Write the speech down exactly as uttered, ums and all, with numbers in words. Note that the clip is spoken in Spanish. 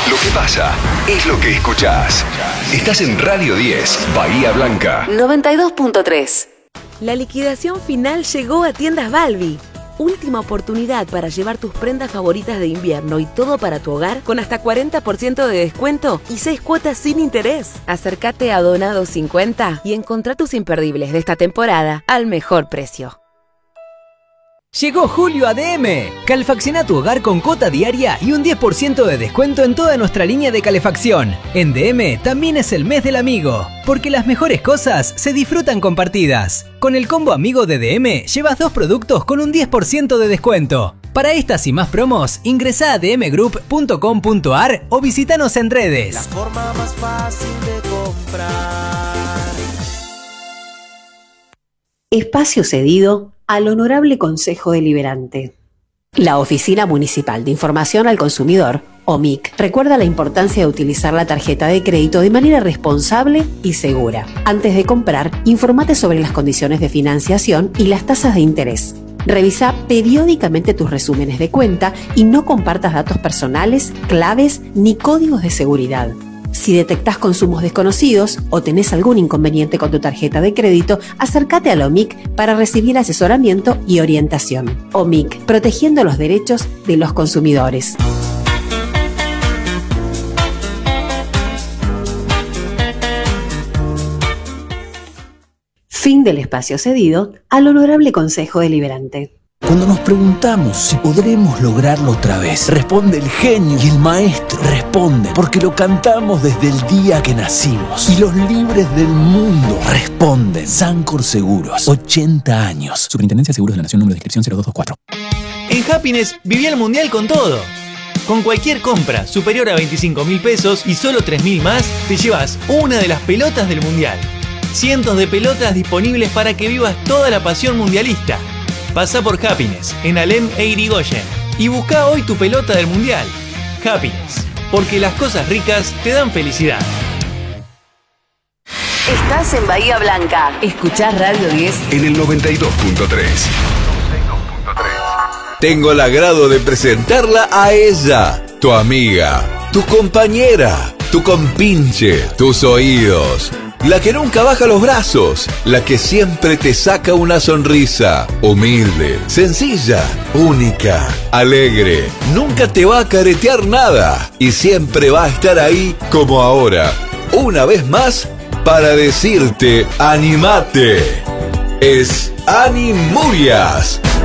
Lo que pasa es lo que escuchás. Estás en Radio diez, Bahía Blanca. noventa y dos punto tres. La liquidación final llegó a Tiendas Balbi. Última oportunidad para llevar tus prendas favoritas de invierno y todo para tu hogar con hasta cuarenta por ciento de descuento y seis cuotas sin interés. Acércate a Donado cincuenta y encontrá tus imperdibles de esta temporada al mejor precio. Llegó julio a D M. Calefacciona tu hogar con cuota diaria y un diez por ciento de descuento en toda nuestra línea de calefacción. En D M también es el mes del amigo, porque las mejores cosas se disfrutan compartidas. Con el combo amigo de D M llevas dos productos con un diez por ciento de descuento. Para estas y más promos, ingresá a d m group punto com punto a r o visítanos en redes. La forma más fácil de comprar. Espacio cedido al Honorable Consejo Deliberante. La Oficina Municipal de Información al Consumidor, O M I C, recuerda la importancia de utilizar la tarjeta de crédito de manera responsable y segura. Antes de comprar, infórmate sobre las condiciones de financiación y las tasas de interés. Revisa periódicamente tus resúmenes de cuenta y no compartas datos personales, claves ni códigos de seguridad. Si detectás consumos desconocidos o tenés algún inconveniente con tu tarjeta de crédito, acércate a la O M I C para recibir asesoramiento y orientación. O M I C, protegiendo los derechos de los consumidores. Fin del espacio cedido al Honorable Consejo Deliberante. Cuando nos preguntamos si podremos lograrlo otra vez, responde el genio y el maestro responden porque lo cantamos desde el día que nacimos. Y los libres del mundo responden. Sancor Seguros, ochenta años. Superintendencia de Seguros de la Nación, número de inscripción cero dos dos cuatro. En Happiness viví el mundial con todo. Con cualquier compra superior a veinticinco mil pesos y solo tres mil más, te llevas una de las pelotas del mundial. Cientos de pelotas disponibles para que vivas toda la pasión mundialista. Pasá por Happiness, en Alem e Irigoyen, y buscá hoy tu pelota del mundial. Happiness, porque las cosas ricas te dan felicidad. Estás en Bahía Blanca. Escuchás Radio diez en el noventa y dos punto tres. Tengo el agrado de presentarla a ella, tu amiga, tu compañera, tu compinche, tus oídos. La que nunca baja los brazos, la que siempre te saca una sonrisa. Humilde, sencilla, única, alegre. Nunca te va a caretear nada y siempre va a estar ahí como ahora. Una vez más, para decirte, animate. Es Ani Murias.